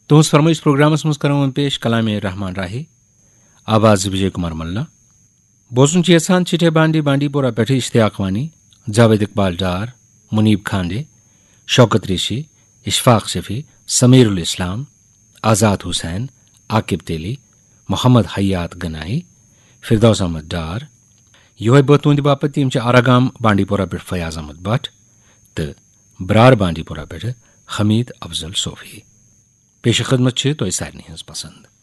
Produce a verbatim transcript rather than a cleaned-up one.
तुहस फरमाइश प्रोग्रामस मज करो पेश कलाम रहमान राही आवाज विजय कुमार मल्ला बोजुन यसान चिठे बांडी बांडीपोरा पे इश्तियाक वानी जावेद इकबाल डार मुनीब खांडे शौकत ऋषि इशफाक शफी समीरुल इस्लाम आज़ाद हुसैन आकिब तेली मोहम्मद हयात गनाई फिरदौस अहमद डार योह बतूंद बापत यम आरागाम बांडीपोरा पे फयाज अहमद भट तो ब्रार बांडीपोरा पे हमीद अफजल सोफी पेश खदमत तो सारनी हज पसंद।